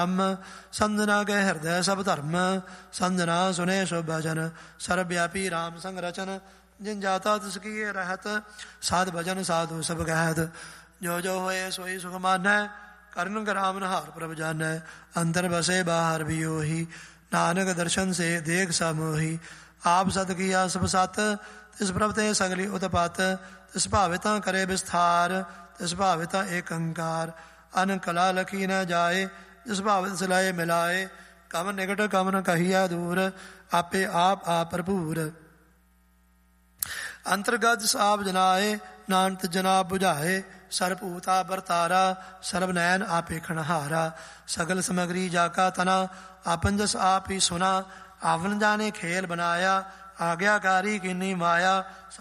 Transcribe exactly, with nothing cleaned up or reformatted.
संजना के हृदय सब धर्म, संजना सुने शुभ भजन, सर्वव्यापी राम संग रचन, जिन जाता तिसकी रहत, साध भजन साधु सब कहत, जो जो होए सोई सुख मानै, कर्ण कराम नहार प्रभ जानै, अंतर बसे बाहर भी ओही, नानक दर्शन से देख समोही, आप सत किया सब सत, तिस प्रभ ते सगली उत्पत, तिस भाविता करे विस्तार, तिस भाविता एक अंकार, अन कला लखी न जाए, जिस भावित सिलाए मिलाए, कम निकट कम न कहिया दूर, आपे आप आप भरपूर, अंतर्गत जिस आप जनाए, नानत जना बुझाए, सर्वभूता बरतारा, सर्वनयन आपे खनहारा, सगल सामग्री जाका तना, आपन जस आप ही सुना, आवन जाने खेल बनाया, आज्ञाकारी किन्नी माया।